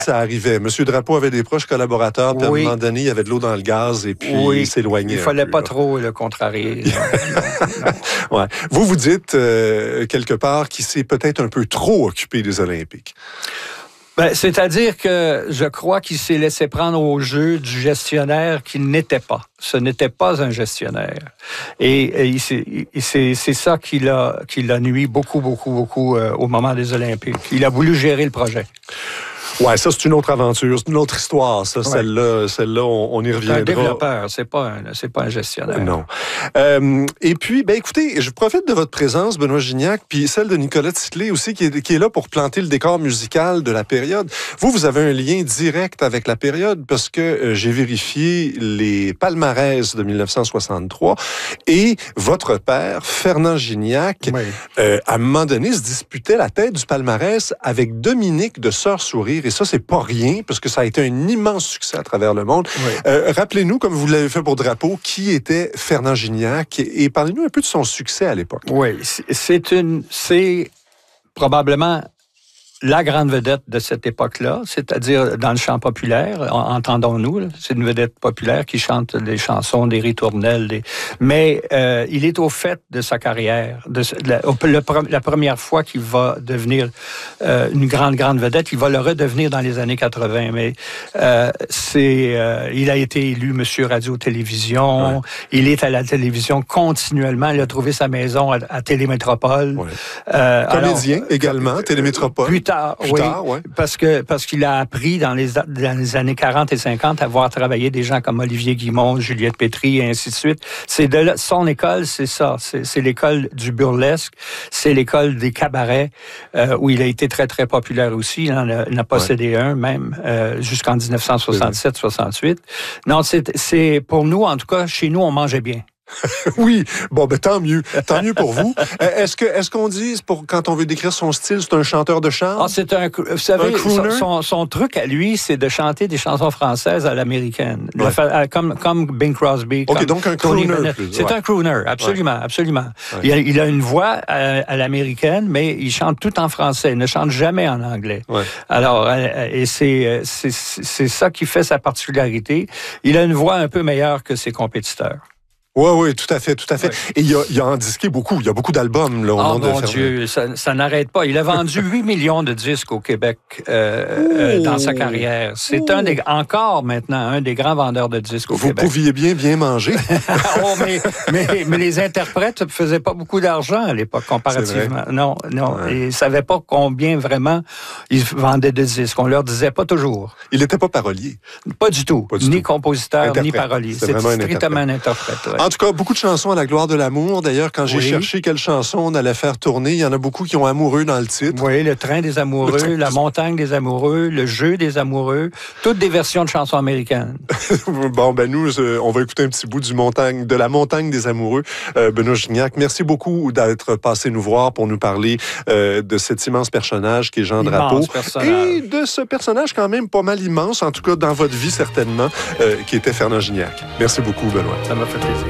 Ça arrivait. Monsieur Drapeau avait des proches collaborateurs, puis à un moment donné, il y avait de l'eau dans le gaz, et puis il s'éloignait. Il ne fallait pas trop le contrarier. Non. Ouais. Vous dites, quelque part, qu'il s'est peut-être un peu trop occupé des Olympiques. Ben, c'est-à-dire que je crois qu'il s'est laissé prendre au jeu du gestionnaire qu'il n'était pas. Ce n'était pas un gestionnaire. Et c'est ça qui l'a nuit beaucoup au moment des Olympiques. Il a voulu gérer le projet. Ouais, ça, c'est une autre aventure, c'est une autre histoire, ça. Ouais. Celle-là, on y reviendra. C'est un développeur, c'est pas un gestionnaire. Non. Et puis, écoutez, je profite de votre présence, Benoît Gignac, puis celle de Nicolas Titley aussi, qui est là pour planter le décor musical de la période. Vous avez un lien direct avec la période, parce que j'ai vérifié les palmarès de 1963, et votre père, Fernand Gignac, à un moment donné, se disputait la tête du palmarès avec Dominique de Sœur-Sourire. Et ça, c'est pas rien, parce que ça a été un immense succès à travers le monde. Oui. Rappelez-nous, comme vous l'avez fait pour Drapeau, qui était Fernand Gignac, et parlez-nous un peu de son succès à l'époque. Oui, c'est probablement la grande vedette de cette époque-là, c'est-à-dire dans le chant populaire, entendons-nous, c'est une vedette populaire qui chante des chansons, des ritournelles, mais il est au fait de sa carrière. La première fois qu'il va devenir une grande vedette, il va le redevenir dans les années 80, mais il a été élu Monsieur Radio-Télévision, ouais. Il est à la télévision continuellement, il a trouvé sa maison à Télémétropole. Ouais. Comédien également, Télémétropole. Plus tard, ouais. Parce qu'il a appris dans les années 40 et 50 à voir travailler des gens comme Olivier Guimond, Juliette Pétry et ainsi de suite. Son école, c'est ça. C'est l'école du burlesque, c'est l'école des cabarets, où il a été très, très populaire aussi. Il en a possédé un même, jusqu'en 1967-68. Non, c'est pour nous, en tout cas, chez nous, on mangeait bien. Oui, bon, tant mieux pour vous. Est-ce qu'on dit, quand on veut décrire son style, c'est un chanteur de chant? Vous savez, son truc à lui, c'est de chanter des chansons françaises à l'américaine, comme Bing Crosby. OK, donc un crooner. C'est un crooner, absolument. Ouais. Il a une voix à l'américaine, mais il chante tout en français, il ne chante jamais en anglais. Ouais. Alors, et c'est ça qui fait sa particularité. Il a une voix un peu meilleure que ses compétiteurs. Oui, tout à fait. Ouais. Et il a en disqué beaucoup. Il y a beaucoup d'albums là, au nom de Fernand. Mon Dieu, ça n'arrête pas. Il a vendu 8 millions de disques au Québec dans sa carrière. C'est encore maintenant un des grands vendeurs de disques au Québec. Vous pouviez bien manger. mais les interprètes ne faisaient pas beaucoup d'argent à l'époque, comparativement. Non. Ouais. Ils ne savaient pas combien vraiment ils vendaient de disques. On leur disait pas toujours. Il n'était pas parolier. Pas du tout. Ni compositeur, ni parolier. C'était strictement un interprète. Ouais. En tout cas, beaucoup de chansons à la gloire de l'amour. D'ailleurs, quand j'ai cherché quelle chanson on allait faire tourner, il y en a beaucoup qui ont amoureux dans le titre. Oui, le train des amoureux, la montagne des amoureux, le jeu des amoureux, toutes des versions de chansons américaines. Bon, nous, on va écouter un petit bout de la montagne des amoureux. Benoît Gignac, merci beaucoup d'être passé nous voir pour nous parler de cet immense personnage qui est Jean Drapeau. Et de ce personnage quand même pas mal immense, en tout cas dans votre vie certainement, qui était Fernand Gignac. Merci beaucoup, Benoît. Ça m'a fait plaisir.